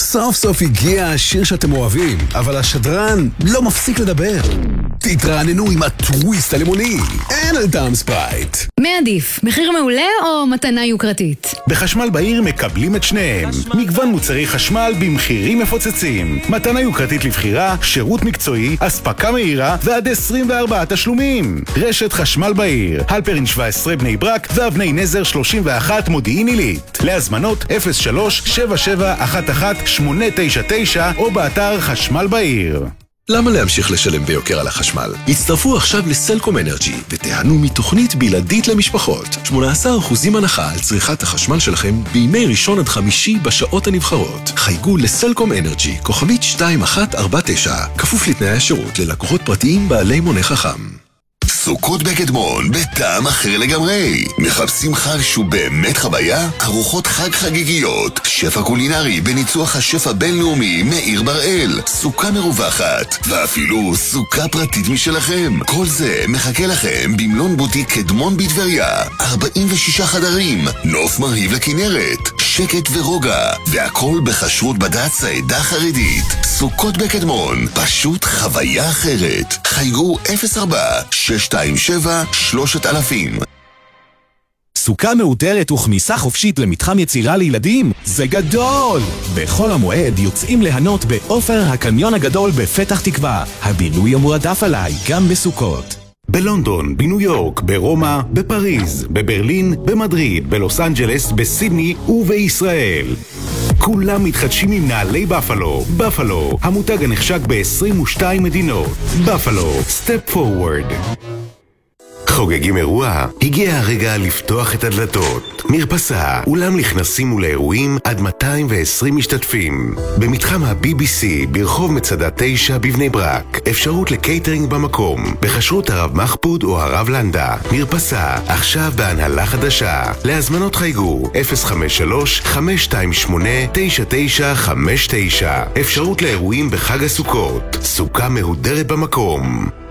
סוף סוף הגיע השיר שאתם אוהבים, אבל השדרן לא מפסיק לדבר. תתרעננו עם הטוויסט הלימוני. אין על טעם ספרייט. מה עדיף, מחיר מעולה או מתנה יוקרתית? בחשמל בעיר מקבלים את שניהם. מגוון מוצרי חשמל במחירים מפוצצים. מתנה יוקרתית לבחירה, שירות מקצועי, אספקה מהירה ועד 24 תשלומים. רשת חשמל בעיר, הלפרין 17 בני ברק ואבני נזר 31 מודיעין עילית. להזמנות 03-7711-899 או באתר חשמל בעיר. למה להמשיך לשלם ביוקר על החשמל? הצטרפו עכשיו לסלקום אנרג'י ותיהנו מתוכנית בלעדית למשפחות. 18% הנחה על צריכת החשמל שלכם בימי ראשון עד חמישי בשעות הנבחרות. חייגו לסלקום אנרג'י, כוכבית 2149, כפוף לתנאי השירות ללקוחות פרטיים בעלי מונה חכם. סוכות בקדמון, בטעם אחר לגמרי. מחפשים חג שהוא באמת חוויה? ארוחות חג חגיגיות, שפע קולינרי בניצוח השף הבינלאומי מאיר בראל, סוכה מרווחת ואפילו סוכה פרטית משלכם. כל זה מחכה לכם במלון בוטיק קדמון בטבריה. 46 חדרים, נוף מרהיב לכנרת, שקט ורוגע, והכל בחשרות בד"ץ העדה החרדית. סוכות בקדמון, פשוט חוויה אחרת. חייגו 04-627-3000. סוכה מאותרת וכניסה חופשית למתחם יצירה לילדים זה גדול! בכל המועד יוצאים ליהנות באופר הקניון הגדול בפתח תקווה. הבינוי המועדף עליי גם בסוכות. בלונדון, בניו יורק, ברומא, בפריז, בברלין, במדריד, בלוס אנג'לס, בסידני ובישראל. כולם מתחדשים עם נעלי בפלו. בפלו, המותג הנחשק ב-22 מדינות. בפלו, סטפ פורוורד. חוגגים אירוע? הגיע הרגע לפתוח את הדלתות. מרפסה, אולם נכנסים ולאירועים עד 220 משתתפים. במתחם ה-BBC ברחוב מצדה 9 בבני ברק. אפשרות לקייטרינג במקום, בחשרות הרב מחפוד או הרב לנדה. מרפסה, עכשיו בהנהלה חדשה. להזמנות חייגו 053-528-9959. אפשרות לאירועים בחג הסוכות. סוכה מהודרת במקום.